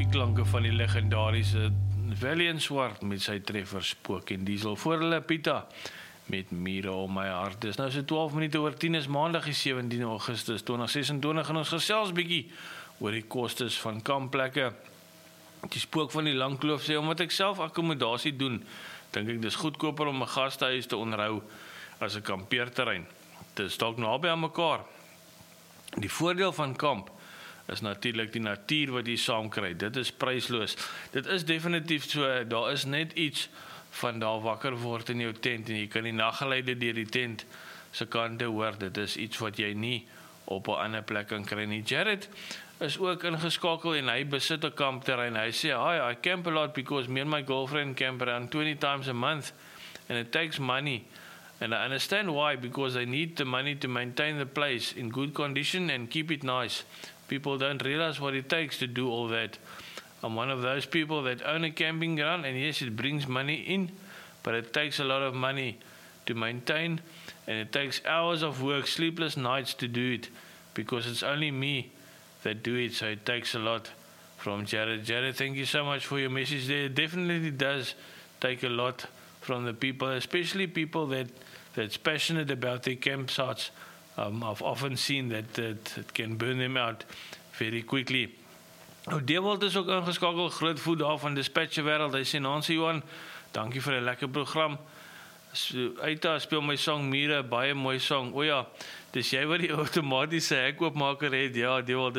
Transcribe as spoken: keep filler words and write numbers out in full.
die klanke van die legendariese Valiant Swart met sy treffer Spook en Diesel voor hulle Pita met Mure om my hart. Dis nou so twaalf minute oor tien is maandag die sewentiende Augustus twintig ses en twintig en ons gesels bietjie oor die kostes van kampplekke. Die Spook van die Langkloof sê, omdat ek self akkommodasie doen, dink ek dis goedkoper om 'n gastehuis te onderhou as 'n kampeerterrein. Dit is dalk naby aan mekaar. Die voordeel van kamp is natuurlik die natuur wat jy saam kry. Dit is prysloos. Dit is definitief so, daar is net iets van daar wakker word in jou tent en jy kan die naggeleide deur die tent se kante hoor. Dit is iets wat jy nie op 'n ander plek kan kry nie. Jared is ook ingeskakel en hy besit 'n kampterrein. Hy sê, "Hi, I camp a lot because me and my girlfriend camp around twenty times a month and it takes money. And I understand why, because they need the money to maintain the place in good condition and keep it nice. People don't realize what it takes to do all that. I'm one of those people that own a camping ground, and yes, it brings money in, but it takes a lot of money to maintain, and it takes hours of work, sleepless nights to do it, because it's only me that do it, so it takes a lot." From Jared. Jared, thank you so much for your message there. It definitely does take a lot from the people, especially people that that's passionate about their campsites. Um, I've often seen that, that it can burn them out very quickly. Nou, Dewald is ook ingeskakel, groot voet daar van Dispatcher Wêreld. Hy sê, "Nancy Johan, dankie vir 'n lekker program. So, Eita speel my song Mure, baie mooi song." O ja, dis jy wat die outomatiese hek oopmaker het. Ja, Dewald,